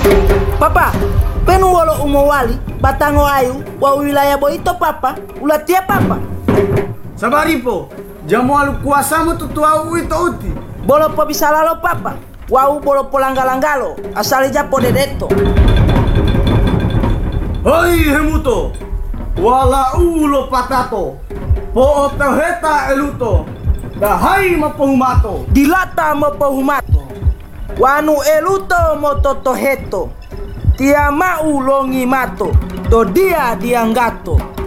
Papa, penu wolo umowali batango ayu wa wilayah boito papa ulatia papa. Sabaripo, jamu alu kuasamu tutua uito uti. Bolo po bisalalo papa. Wau bolo polangalangalo asali japo dedeto. Hoi hemuto, wala ulo patato, po heta eluto, dahai mapohumato. Dilata mo pohumato. Wanu eluto mo totoheto. Tia mau longi mato. Do dia dianggato.